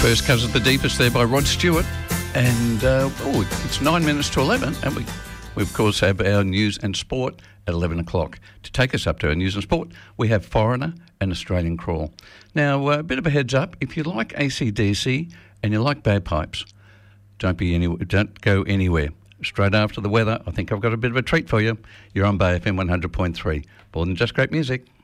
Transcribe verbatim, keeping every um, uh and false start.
First Comes at the Deepest there by Rod Stewart. And, uh, oh, it's nine minutes to eleven, and we, we, of course, have our news and sport at eleven o'clock. To take us up to our news and sport, we have Foreigner and Australian Crawl. Now, uh, a bit of a heads up, if you like A C D C and you like bagpipes, don't, be any, don't go anywhere. Straight after the weather, I think I've got a bit of a treat for you. You're on Bay F M one hundred point three. More than just great music.